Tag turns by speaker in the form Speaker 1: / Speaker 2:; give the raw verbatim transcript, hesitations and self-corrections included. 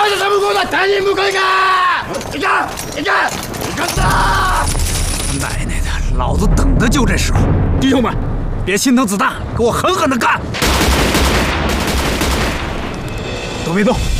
Speaker 1: 干什么工作？赶紧不可以干！你看，你看，你看他！
Speaker 2: 奶奶的，老子等的就这时候。弟兄们，别心疼子弹，给我狠狠的干！都别动。